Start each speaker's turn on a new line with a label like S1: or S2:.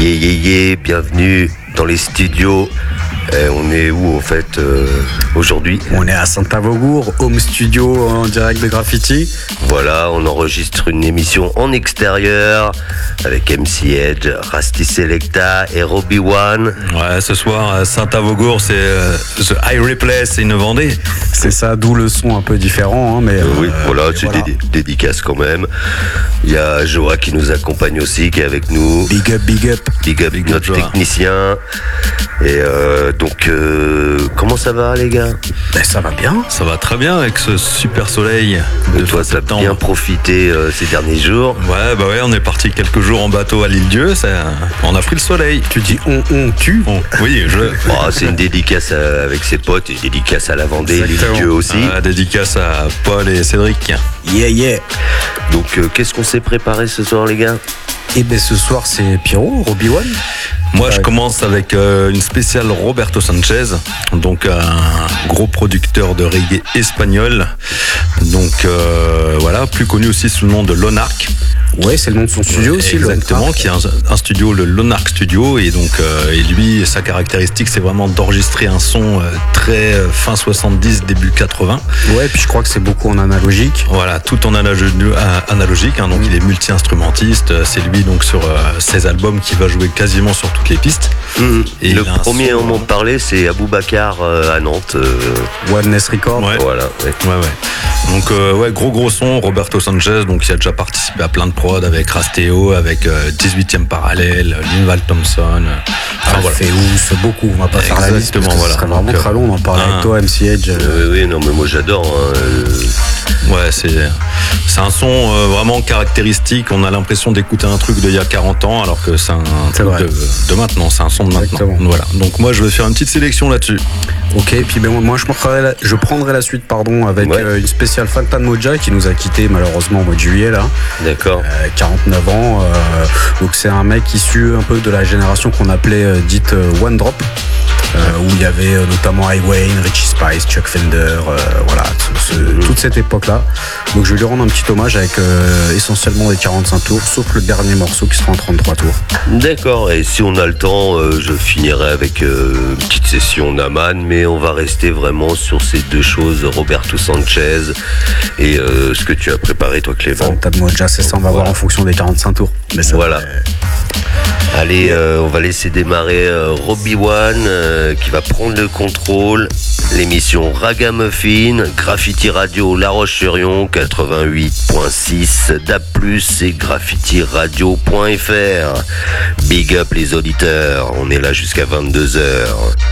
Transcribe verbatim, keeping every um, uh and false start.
S1: Yeah, yeah, yeah, bienvenue dans les studios. Et on est où en fait euh, aujourd'hui?
S2: On est à Saint-Avogour, home studio en direct de Graffiti.
S1: Voilà, on enregistre une émission en extérieur avec M C Edge, Rusty Selecta et Robbie One.
S3: Ouais, ce soir à Saint-Avogour, c'est euh, The High Replay, c'est une Vendée.
S2: C'est ça, d'où le son un peu différent. Hein, mais,
S1: euh, oui,
S2: euh,
S1: voilà, c'est
S2: voilà.
S1: Des dédicace quand même. Il y a Joa qui nous accompagne aussi, qui est avec nous.
S2: Big up, big up.
S1: Big up,
S3: Big
S1: notre
S3: up,
S1: technicien. Et euh, donc, euh, comment ça va les gars?
S2: Ben, ça va bien.
S3: Ça va très bien avec ce super soleil de
S1: Et toi,
S3: fin
S1: t'as
S3: septembre.
S1: bien profité euh, ces derniers jours.
S3: Ouais, bah ouais, on est parti quelques jours en bateau à l'île-Dieu, ça, on a pris le soleil.
S2: Tu dis on, on, tu.
S3: Bon, oui, je...
S1: Oh, c'est une dédicace à- avec ses potes et une dédicace à la Vendée,
S2: Exactement.
S1: l'île-Dieu aussi.
S3: Ah, dédicace à Paul et Cédric.
S2: Yeah, yeah.
S1: Donc, euh, qu'est-ce qu'on s'est préparé ce soir, les gars?
S2: Et ben ce soir, c'est Pierrot, Robbie One.
S3: Moi, je
S2: Ouais.
S3: commence avec euh, une spéciale Roberto Sanchez, donc un gros producteur de reggae espagnol. Donc euh, voilà, plus connu aussi sous le nom de Lonark.
S2: Ouais, c'est le nom de son studio aussi.
S3: Exactement,
S2: le-
S3: qui est un, un studio, le Lonark Studio, et donc euh, et lui, sa caractéristique, c'est vraiment d'enregistrer un son euh, très euh, fin soixante-dix, début quatre-vingts.
S2: Ouais, puis je crois que c'est beaucoup en analogique.
S3: Voilà, tout en analo- euh, analogique, hein, donc il est multi-instrumentiste. euh, C'est lui donc sur euh, ses albums qui va jouer quasiment sur toutes les pistes.
S1: Mmh.
S3: Et
S1: Le
S3: il a un
S1: premier
S3: son-
S1: à m'en parler, c'est Aboubacar euh, à Nantes. euh,
S2: Oneness Record.
S3: Ouais.
S1: Voilà. ouais.
S3: Ouais, ouais. Donc, euh, ouais, gros gros son, Roberto Sanchez, donc il a déjà participé à plein de prods avec Rastéo, avec euh, dix-huitième Parallèle, Linval Thompson. euh, Enfin,
S2: Ah,
S3: voilà.
S2: fait ouf, beaucoup. On va pas faire la liste parce
S3: Exactement,
S2: que
S3: voilà.
S2: ce serait vraiment
S3: Donc,
S2: très long d'en parler
S3: euh,
S2: avec toi, M C Edge.
S1: Euh, oui, oui, non, mais moi j'adore. hein, euh,
S3: Ouais, c'est, c'est un son euh, vraiment caractéristique. On a l'impression d'écouter un truc d'il y a quarante ans, alors que c'est un
S2: C'est
S3: truc
S2: vrai.
S3: de, de maintenant. C'est un son de
S2: Exactement.
S3: maintenant. Voilà. Donc, moi, je vais faire une petite sélection là-dessus.
S2: Ok, et puis ben, moi je prendrai la, je prendrai la suite pardon avec
S1: Ouais.
S2: euh, une spéciale Fantan Moja qui nous a quitté malheureusement au mois de juillet là,
S1: D'accord.
S2: euh, quarante-neuf ans. euh, donc c'est un mec issu un peu de la génération qu'on appelait euh, dite euh, One Drop, euh, où il y avait euh, notamment High Wayne, Richie Spice, Chuck Fender, euh, voilà ce- ce-
S1: Mhm.
S2: toute cette époque là. Donc je vais lui rendre un petit hommage avec euh, essentiellement des quarante-cinq tours, sauf le dernier morceau qui sera en trente-trois tours.
S1: D'accord. Et si on a le temps, euh, je finirai avec euh, une petite session Naman, mais on va rester vraiment sur ces deux choses, Roberto Sanchez et euh, ce que tu as préparé, toi, Clément.
S2: Fantan Moja, c'est ça, on va
S1: Voilà.
S2: voir en fonction des quarante-cinq tours. Mais ça,
S1: Voilà.
S2: euh,
S1: Allez, euh, on va laisser démarrer euh, Robbie One euh, qui va prendre le contrôle. L'émission Ragamuffin, Graffiti Radio La Roche-sur-Yon, quatre-vingt-huit point six, D A B plus, et graffiti radio point f r. Big up les auditeurs, on est là jusqu'à vingt-deux heures.